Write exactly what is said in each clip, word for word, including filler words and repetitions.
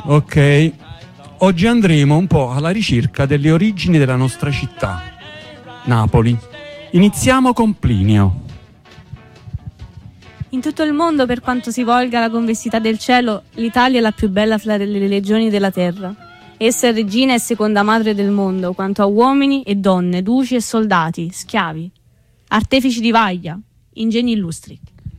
Ok, oggi andremo un po' alla ricerca delle origini della nostra città, Napoli. Iniziamo con Plinio. In tutto il mondo, per quanto si volga la convessità del cielo, l'Italia è la più bella fra le regioni della terra. Essa è regina e seconda madre del mondo, quanto a uomini e donne, duci e soldati, schiavi, artefici di vaglia, ingegni illustri.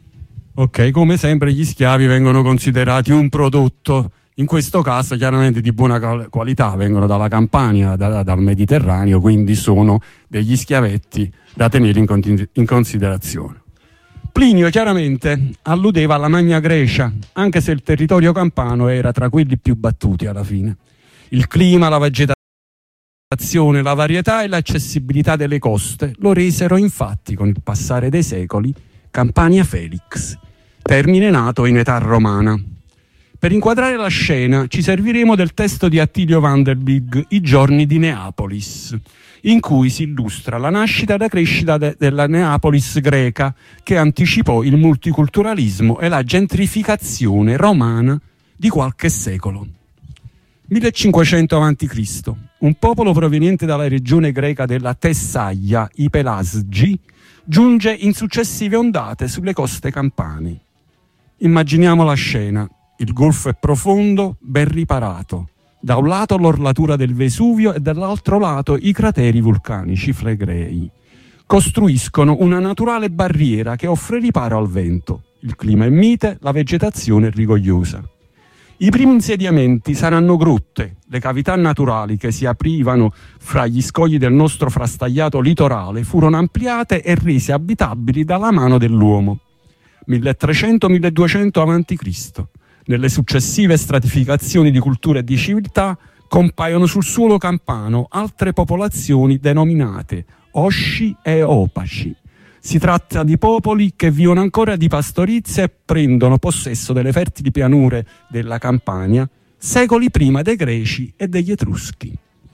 Ok, come sempre gli schiavi vengono considerati un prodotto, in questo caso chiaramente di buona qualità, vengono dalla Campania, da, dal Mediterraneo, quindi sono degli schiavetti da tenere in, con- in considerazione. Plinio chiaramente alludeva alla Magna Grecia, anche se il territorio campano era tra quelli più battuti alla fine. Il clima, la vegetazione, la varietà e l'accessibilità delle coste lo resero infatti con il passare dei secoli Campania Felix, termine nato in età romana. Per inquadrare la scena ci serviremo del testo di Attilio van der Big, I giorni di Neapolis, in cui si illustra la nascita e la crescita de- della Neapolis greca, che anticipò il multiculturalismo e la gentrificazione romana di qualche secolo. millecinquecento avanti Cristo Un popolo proveniente dalla regione greca della Tessaglia, i Pelasgi, giunge in successive ondate sulle coste campane. Immaginiamo la scena. Il golfo è profondo, ben riparato. Da un lato l'orlatura del Vesuvio e dall'altro lato i crateri vulcanici flegrei. Costruiscono una naturale barriera che offre riparo al vento. Il clima è mite, la vegetazione è rigogliosa. I primi insediamenti saranno grotte, le cavità naturali che si aprivano fra gli scogli del nostro frastagliato litorale furono ampliate e rese abitabili dalla mano dell'uomo. milletrecento milleduecento avanti Cristo Nelle successive stratificazioni di cultura e di civiltà compaiono sul suolo campano altre popolazioni denominate Osci e Opaci. Si tratta di popoli che vivono ancora di pastorizia e prendono possesso delle fertili pianure della Campania secoli prima dei Greci e degli Etruschi.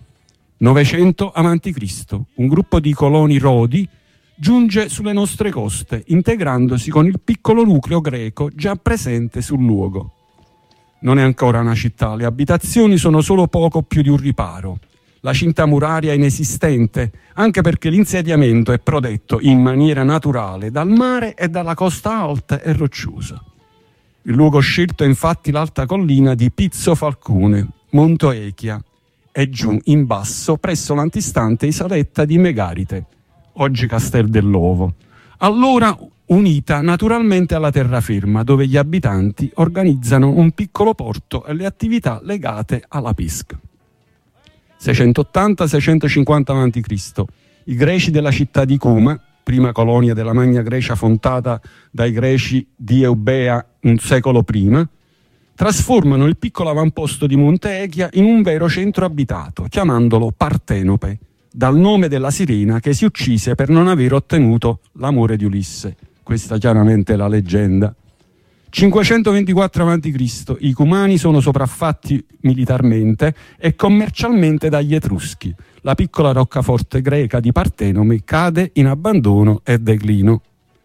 novecento avanti Cristo Un gruppo di coloni rodi giunge sulle nostre coste, integrandosi con il piccolo nucleo greco già presente sul luogo. Non è ancora una città, le abitazioni sono solo poco più di un riparo. La cinta muraria è inesistente, anche perché l'insediamento è protetto in maniera naturale dal mare e dalla costa alta e rocciosa. Il luogo scelto è infatti l'alta collina di Pizzo Falcone, Monto Echia, e giù in basso presso l'antistante isoletta di Megarite, oggi Castel dell'Ovo, allora unita naturalmente alla terraferma, dove gli abitanti organizzano un piccolo porto e le attività legate alla pesca. seicentottanta seicentocinquanta avanti Cristo I greci della città di Cuma, prima colonia della Magna Grecia fondata dai greci di Eubea un secolo prima, trasformano il piccolo avamposto di Monte Echia in un vero centro abitato, chiamandolo Partenope, dal nome della sirena che si uccise per non aver ottenuto l'amore di Ulisse. Questa chiaramente è la leggenda. cinquecentoventiquattro avanti Cristo I Cumani sono sopraffatti militarmente e commercialmente dagli Etruschi. La piccola roccaforte greca di Partenope cade in abbandono e declino.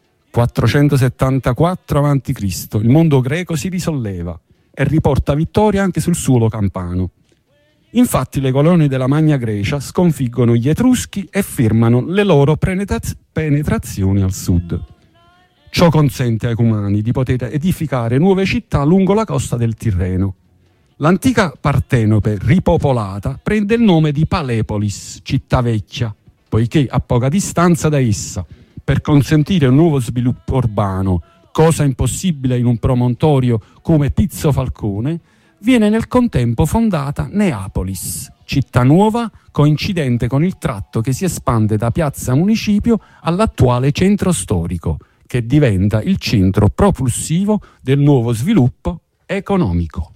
quattrocentosettantaquattro avanti Cristo Il mondo greco si risolleva e riporta vittoria anche sul suolo campano. Infatti le colonie della Magna Grecia sconfiggono gli Etruschi e fermano le loro penetraz- penetrazioni al sud. Ciò consente ai Cumani di poter edificare nuove città lungo la costa del Tirreno. L'antica Partenope, ripopolata, prende il nome di Palepolis, città vecchia, poiché a poca distanza da essa, per consentire un nuovo sviluppo urbano, cosa impossibile in un promontorio come Pizzo Falcone, viene nel contempo fondata Neapolis, città nuova coincidente con il tratto che si espande da piazza Municipio all'attuale centro storico, che diventa il centro propulsivo del nuovo sviluppo economico.